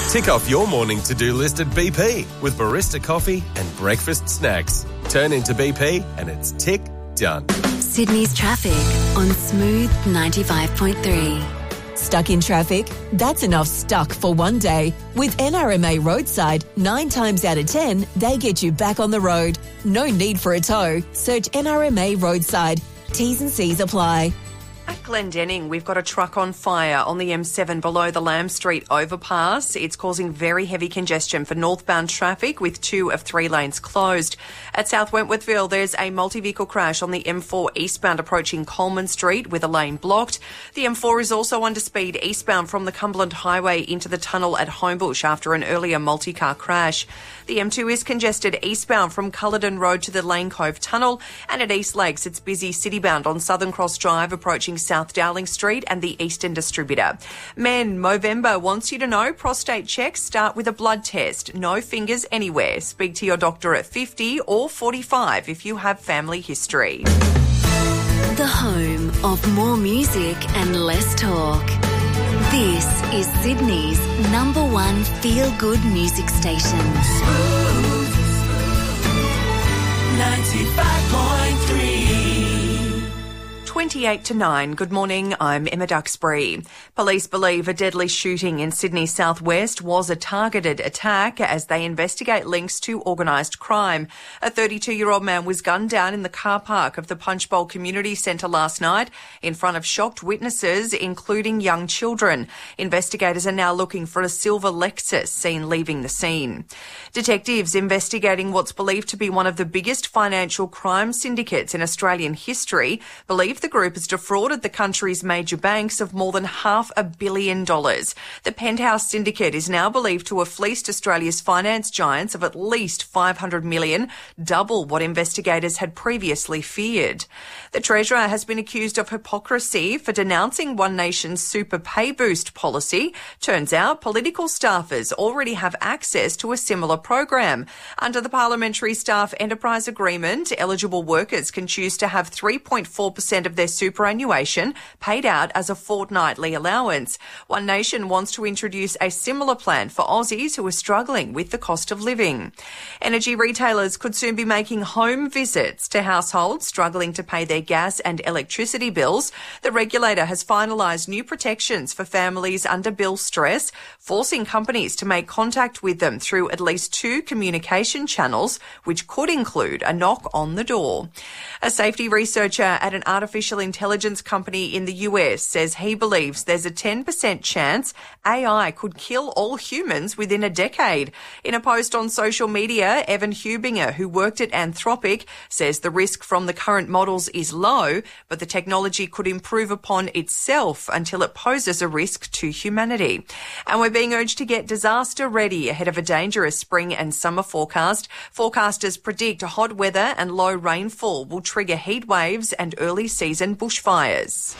Tick off your morning to-do list at BP with barista coffee and breakfast snacks. Turn into BP and it's tick done. Sydney's traffic on Smooth 95.3. Stuck in traffic? That's enough stuck for one day. With NRMA Roadside, 9 times out of 10, they get you back on the road. No need for a tow. Search NRMA Roadside. T's and C's apply. At Glendenning, we've got a truck on fire on the M7 below the Lamb Street overpass. It's causing very heavy congestion for northbound traffic with 2 of 3 lanes closed. At South Wentworthville, there's a multi-vehicle crash on the M4 eastbound approaching Coleman Street with a lane blocked. The M4 is also under speed eastbound from the Cumberland Highway into the tunnel at Homebush after an earlier multi-car crash. The M2 is congested eastbound from Culloden Road to the Lane Cove Tunnel, and at East Lakes it's busy citybound on Southern Cross Drive approaching South Dowling Street and the Eastern Distributor. Men, Movember wants you to know prostate checks start with a blood test. No fingers anywhere. Speak to your doctor at 50 or 45 if you have family history. The home of more music and less talk. This is Sydney's #1 feel-good music station. 95.3. 28 to 9. Good morning, I'm Emma Duxbury. Police believe a deadly shooting in Sydney southwest was a targeted attack as they investigate links to organised crime. A 32-year-old man was gunned down in the car park of the Punchbowl Community Centre last night in front of shocked witnesses, including young children. Investigators are now looking for a silver Lexus seen leaving the scene. Detectives investigating what's believed to be one of the biggest financial crime syndicates in Australian history believe the group has defrauded the country's major banks of more than $500 million. The Penthouse Syndicate is now believed to have fleeced Australia's finance giants of at least $500 million, double what investigators had previously feared. The Treasurer has been accused of hypocrisy for denouncing One Nation's super pay boost policy. Turns out political staffers already have access to a similar program. Under the Parliamentary Staff Enterprise Agreement, eligible workers can choose to have 3.4% of their superannuation paid out as a fortnightly allowance. One Nation wants to introduce a similar plan for Aussies who are struggling with the cost of living. Energy retailers could soon be making home visits to households struggling to pay their gas and electricity bills. The regulator has finalised new protections for families under bill stress, forcing companies to make contact with them through at least 2 communication channels, which could include a knock on the door. A safety researcher at an artificial intelligence company in the US says he believes there's a 10% chance AI could kill all humans within a decade. In a post on social media, Evan Hubinger, who worked at Anthropic, says the risk from the current models is low, but the technology could improve upon itself until it poses a risk to humanity. And we're being urged to get disaster ready ahead of a dangerous spring and summer forecast. Forecasters predict hot weather and low rainfall will trigger heat waves and early season bushfires.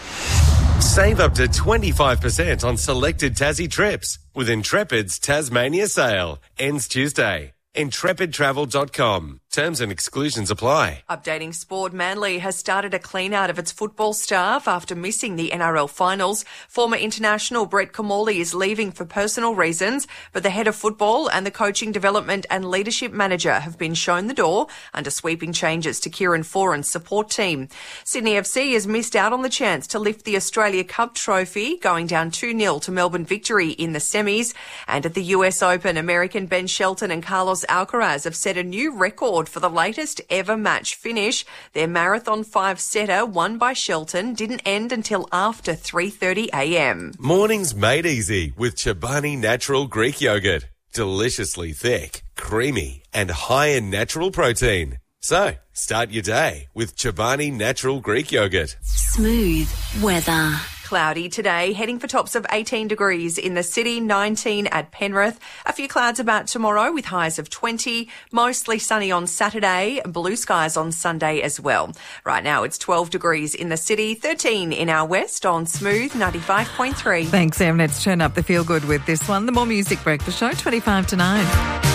Save up to 25% on selected Tassie trips with Intrepid's Tasmania sale. Ends Tuesday. IntrepidTravel.com. Terms and exclusions apply. Updating sport, Manly has started a clean-out of its football staff after missing the NRL finals. Former international Brett Comorley is leaving for personal reasons, but the head of football and the coaching development and leadership manager have been shown the door under sweeping changes to Kieran Foran's support team. Sydney FC has missed out on the chance to lift the Australia Cup trophy, going down 2-0 to Melbourne Victory in the semis. And at the US Open, American Ben Shelton and Carlos Alcaraz have set a new record for the latest ever match finish. Their marathon 5-setter won by Shelton didn't end until after 3:30 a.m. Mornings made easy with Chobani Natural Greek Yogurt. Deliciously thick, creamy and high in natural protein. So, start your day with Chobani Natural Greek Yogurt. Smooth weather. Cloudy today, heading for tops of 18 degrees in the city, 19 at Penrith. A few clouds about tomorrow with highs of 20. Mostly sunny on Saturday, blue skies on Sunday as well. Right now it's 12 degrees in the city, 13 in our west on Smooth 95.3. Thanks, Em. Let's turn up the feel good with this one. The More Music Breakfast Show, 25 to 9.